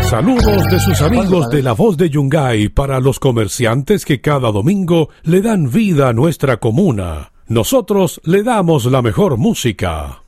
Saludos de sus amigos de La Voz de Yungay para los comerciantes que cada domingo le dan vida a nuestra comuna. Nosotros le damos la mejor música.